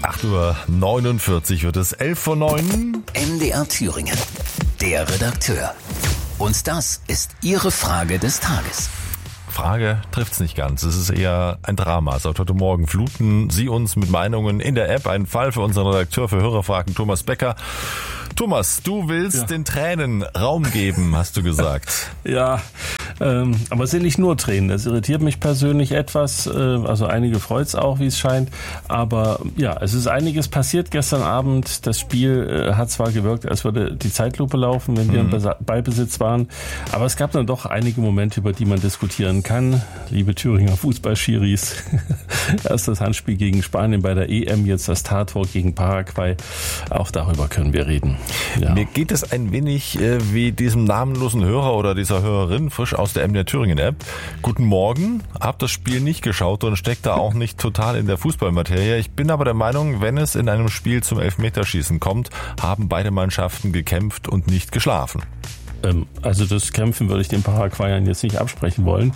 8:49 wird es, 11:09. MDR Thüringen, der Redakteur. Und das ist Ihre Frage des Tages. Frage trifft's nicht ganz. Es ist eher ein Drama. Seit heute Morgen fluten Sie uns mit Meinungen in der App. Ein Fall für unseren Redakteur für Hörerfragen, Thomas Becker. Thomas, du willst den Tränen Raum geben, hast du gesagt. Ja, aber es sind nicht nur Tränen. Das irritiert mich persönlich etwas. Also einige freut's auch, wie es scheint. Aber ja, es ist einiges passiert gestern Abend. Das Spiel hat zwar gewirkt, als würde die Zeitlupe laufen, wenn wir im Ballbesitz waren. Aber es gab dann doch einige Momente, über die man diskutieren kann. Liebe Thüringer Fußballschiris. Erst das Handspiel gegen Spanien bei der EM, jetzt das Tattor gegen Paraguay. Auch darüber können wir reden. Ja. Mir geht es ein wenig wie diesem namenlosen Hörer oder dieser Hörerin frisch aus der MDR Thüringen App. Guten Morgen, hab das Spiel nicht geschaut und steckt da auch nicht total in der Fußballmaterie. Ich bin aber der Meinung, wenn es in einem Spiel zum Elfmeterschießen kommt, haben beide Mannschaften gekämpft und nicht geschlafen. Also das Kämpfen würde ich den Paraguayern jetzt nicht absprechen wollen.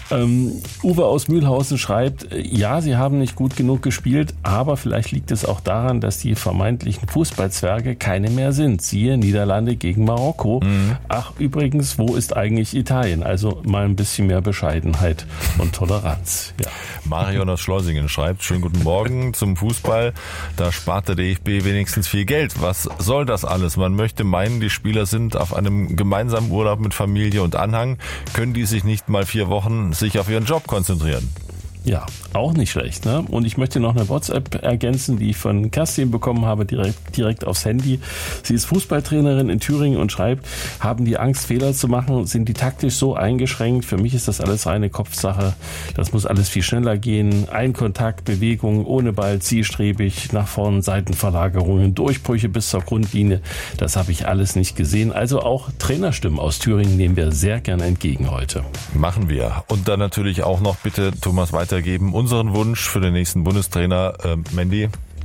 Uwe aus Mühlhausen schreibt, ja, sie haben nicht gut genug gespielt, aber vielleicht liegt es auch daran, dass die vermeintlichen Fußballzwerge keine mehr sind. Siehe Niederlande gegen Marokko. Ach, übrigens, wo ist eigentlich Italien? Also mal ein bisschen mehr Bescheidenheit und Toleranz. Ja. Marion aus Schleusingen schreibt, schönen guten Morgen zum Fußball. Da spart der DFB wenigstens viel Geld. Was soll das alles? Man möchte meinen, die Spieler sind auf einem gemeinsamen Urlaub mit Familie und Anhang, können die sich nicht mal 4 Wochen sich auf ihren Job konzentrieren. Ja, auch nicht schlecht, ne? Und ich möchte noch eine WhatsApp ergänzen, die ich von Kerstin bekommen habe, direkt aufs Handy. Sie ist Fußballtrainerin in Thüringen und schreibt, haben die Angst, Fehler zu machen, sind die taktisch so eingeschränkt. Für mich ist das alles reine Kopfsache. Das muss alles viel schneller gehen. Ein Kontakt, Bewegung, ohne Ball, zielstrebig, nach vorn, Seitenverlagerungen, Durchbrüche bis zur Grundlinie. Das habe ich alles nicht gesehen. Also auch Trainerstimmen aus Thüringen nehmen wir sehr gerne entgegen heute. Machen wir. Und dann natürlich auch noch bitte, Thomas, weitergeben, unseren Wunsch für den nächsten Bundestrainer, Mandy.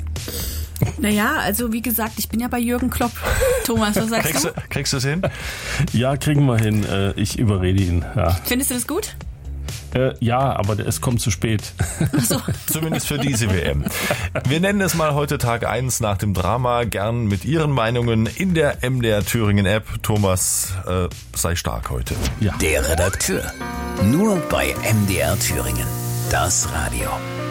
Naja, also wie gesagt, ich bin ja bei Jürgen Klopp. Thomas, was sagst du? Kriegst du es hin? Ja, kriegen wir hin. Ich überrede ihn. Ja. Findest du das gut? Ja, aber es kommt zu spät. Ach so. Zumindest für diese WM. Wir nennen es mal heute Tag 1 nach dem Drama. Gern mit Ihren Meinungen in der MDR Thüringen App. Thomas, sei stark heute. Ja. Der Redakteur. Nur bei MDR Thüringen. Das Radio.